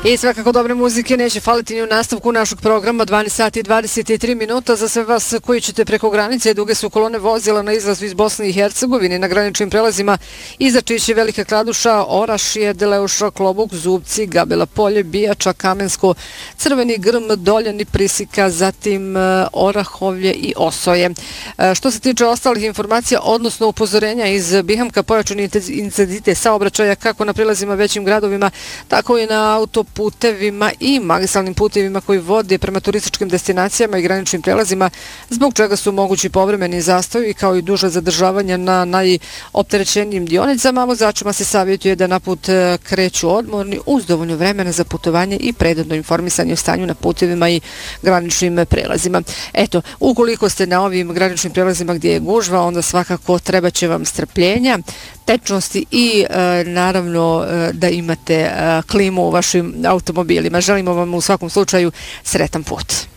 I svakako dobre muzike neće faliti ni u nastavku našeg programa 12 sati i 23 minuta. Za sve vas koji ćete preko granice, duge su kolone vozila na izlazu iz Bosne i Hercegovine na graničnim prelazima Izačiće, Velika Kladuša, Orašje, Deleuša, Klobuk, Zubci, Gabela Polje, Bijača, Kamensko, Crveni Grm, Doljani, Prisika, zatim Orahovlje i Osoje. Što se tiče ostalih informacija, odnosno upozorenja iz Bihamka, pojačani intenzitet saobraćaja kako na prilazima većim gradovima, tako i na autoputevima i magistralnim putevima koji vode prema turističkim destinacijama i graničnim prelazima, zbog čega su mogući povremeni zastoji kao i duže zadržavanja na najopterećenijim dionicama. Vozačima se savjetuje da na put kreću odmorni uz dovoljno vremena za putovanje i prethodno informisanje o stanju na putevima i graničnim prelazima. Eto, ukoliko ste na ovim graničnim prelazima gdje je gužva, onda svakako treba će vam strpljenja, tečnosti i naravno da imate klimu u vašim automobilima. Želimo vam u svakom slučaju sretan put.